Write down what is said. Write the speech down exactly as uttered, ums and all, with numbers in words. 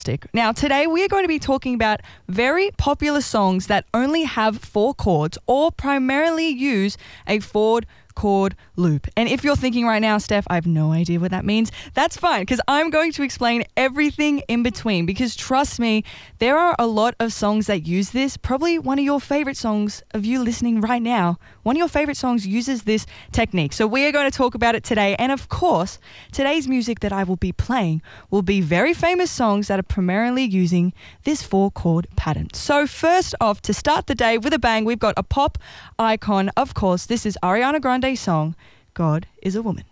Now, today we are going to be talking about very popular songs that only have four chords or primarily use a four chord loop. And if you're thinking right now, Steph, I have no idea what that means, that's fine, because I'm going to explain everything in between, because trust me, there are a lot of songs that use this. Probably one of your favorite songs of you listening right now, one of your favorite songs uses this technique. So we are going to talk about it today. And of course, today's music that I will be playing will be very famous songs that are primarily using this four chord pattern. So first off, to start the day with a bang, we've got a pop icon. Of course, this is Ariana Grande song, God is a Woman.